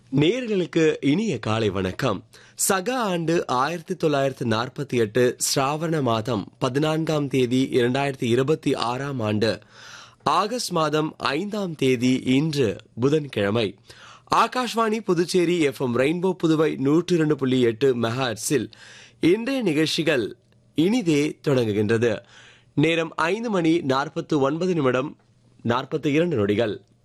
நேயர்களுக்கு இனிய காலை வணக்கம். சக ஆண்டு 1948 ஸ்ராவண மாதம் 14ஆம் தேதி 2026ஆம் ஆண்டு ஆகஸ்ட் மாதம் 5ஆம் தேதி இன்று புதன்கிழமை. ஆகாஷ்வாணி புதுச்சேரி FM ரெயின்போ புதுவை 102.8 மெகாஹெர்ட்ஸில் இன்றைய நிகழ்ச்சிகள் இனிதே தொடங்குகின்றது. நேரம் 5 மணி 49 நிமிடம் 42 நொடிகள்.